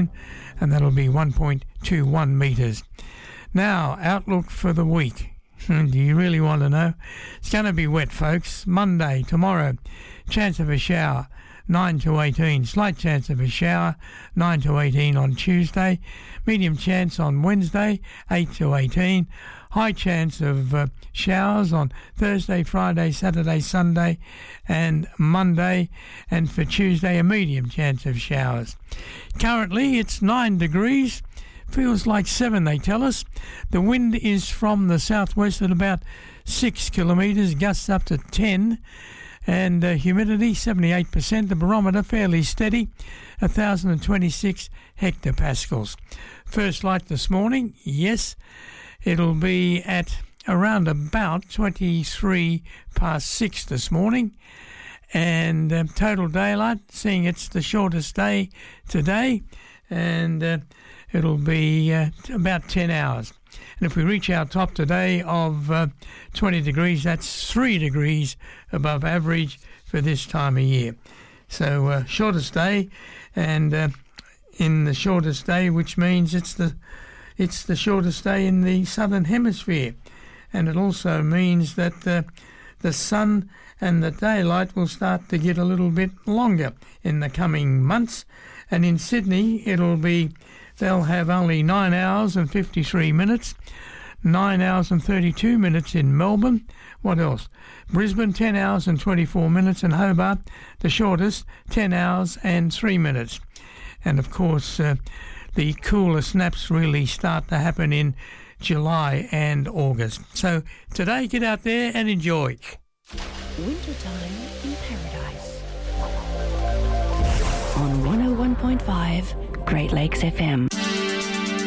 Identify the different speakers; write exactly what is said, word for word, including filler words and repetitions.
Speaker 1: afternoon, and that'll be one point two one metres. Now, outlook for the week. Do you really want to know? It's going to be wet, folks. Monday, tomorrow, chance of a shower, nine to eighteen. Slight chance of a shower, nine to eighteen on Tuesday. Medium chance on Wednesday, eight to eighteen. High chance of uh, showers on Thursday, Friday, Saturday, Sunday and Monday. And for Tuesday, a medium chance of showers. Currently, it's nine degrees. Feels like seven, they tell us. The wind is from the southwest at about six kilometres, gusts up to ten. And uh, humidity, seventy-eight percent. The barometer, fairly steady, one thousand twenty-six hectopascals. First light this morning, yes. It'll be at around about twenty-three past six this morning. And um, total daylight, seeing it's the shortest day today. And uh, it'll be uh, about ten hours. And if we reach our top today of uh, twenty degrees, that's three degrees above average for this time of year. So uh, shortest day, and uh, in the shortest day, which means it's the it's the shortest day in the southern hemisphere. And it also means that uh, the sun and the daylight will start to get a little bit longer in the coming months. And in Sydney, it'll be, they'll have only nine hours and fifty-three minutes, nine hours and thirty-two minutes in Melbourne. What else? Brisbane, ten hours and twenty-four minutes, and Hobart, the shortest, ten hours and three minutes. And of course, uh, the cooler snaps really start to happen in July and August. So today, get out there and enjoy.
Speaker 2: Wintertime in Paradise. On one oh one point five Great Lakes F M.